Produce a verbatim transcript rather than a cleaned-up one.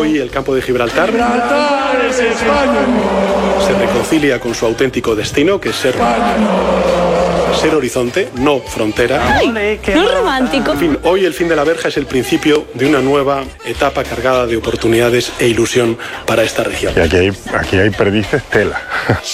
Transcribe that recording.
Hoy el campo de Gibraltar, Gibraltar es España. Se reconcilia con su auténtico destino, que es ser, ser horizonte, no frontera. ¡Ay! ¡No romántico! En fin, hoy el fin de la verja es el principio de una nueva etapa cargada de oportunidades e ilusión para esta región. Y aquí hay, aquí hay perdices tela.